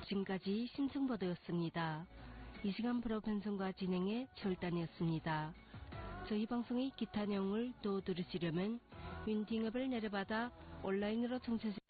지금까지 심승버드였습니다. 이 시간 프로 편성과 진행의 절단이었습니다. 저희 방송의 기타 내용을 또 들으시려면 윈딩 앱을 내려받아 온라인으로 청취하세요.